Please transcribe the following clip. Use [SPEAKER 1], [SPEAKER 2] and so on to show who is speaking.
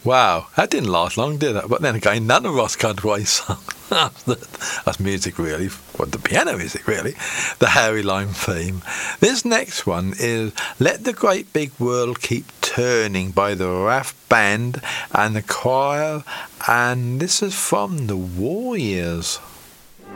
[SPEAKER 1] Wow, that didn't last long, did it? But then again, none of Ross Cudway's songs. That's music, really. Well, the piano music, really. The Harry Lime theme. This next one is Let the Great Big World Keep Turning by the RAF Band and the choir. And this is from the war years.